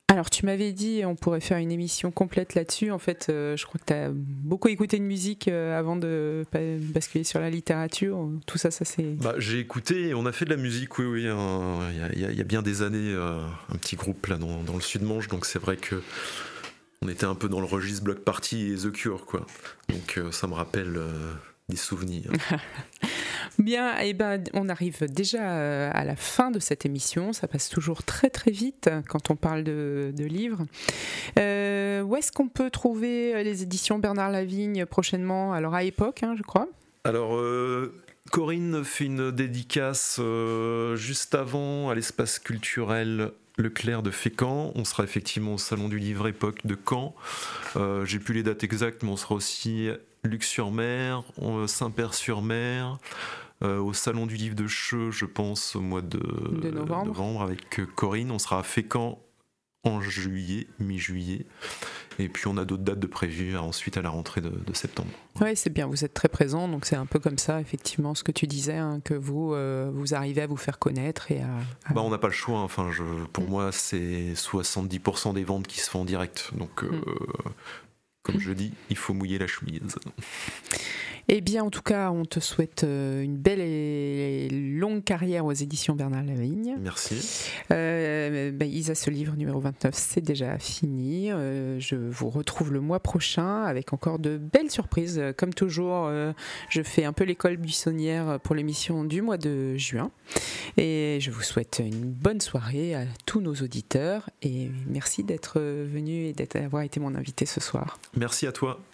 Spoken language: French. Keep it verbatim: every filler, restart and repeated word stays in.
Alors, tu m'avais dit, on pourrait faire une émission complète là-dessus. En fait, euh, je crois que tu as beaucoup écouté de musique euh, avant de basculer sur la littérature. Tout ça, ça c'est... Bah, j'ai écouté et on a fait de la musique, oui, oui. Il y, y, y a bien des années, euh, un petit groupe là dans, dans le Sud-Manche, donc c'est vrai que on était un peu dans le registre Bloc Party et The Cure, quoi. Donc euh, ça me rappelle euh, des souvenirs. Bien, et ben, on arrive déjà à la fin de cette émission. Ça passe toujours très très vite quand on parle de, de livres. Euh, où est-ce qu'on peut trouver les éditions Bernard Lavigne prochainement? Alors à Époque, hein, je crois. Alors, euh, Corinne fait une dédicace euh, juste avant à l'espace culturel Leclerc de Fécamp. On sera effectivement au Salon du Livre Époque de Caen. Euh, j'ai plus les dates exactes, mais on sera aussi Luc-sur-Mer, Saint-Père-sur-Mer, euh, au Salon du Livre de Cheux, je pense, au mois de, de novembre. novembre avec Corinne. On sera à Fécamp en juillet, mi-juillet. Et puis on a d'autres dates de prévues ensuite à la rentrée de, de septembre. Oui, c'est bien, vous êtes très présent, donc c'est un peu comme ça, effectivement, ce que tu disais, hein, que vous, euh, vous arrivez à vous faire connaître. Et à, à... Bah, on n'a pas le choix, enfin, je, pour mmh. moi c'est soixante-dix pour cent des ventes qui se font en direct, donc euh, mmh. comme je dis, il faut mouiller la chemise. Eh bien, en tout cas, on te souhaite une belle et longue carrière aux éditions Bernard Lavigne. Merci. Euh, bah, Isa, ce livre numéro vingt-neuf, c'est déjà fini. Euh, je vous retrouve le mois prochain avec encore de belles surprises. Comme toujours, euh, je fais un peu l'école buissonnière pour l'émission du mois de juin. Et je vous souhaite une bonne soirée à tous nos auditeurs. Et merci d'être venu et d'avoir été mon invité ce soir. Merci à toi.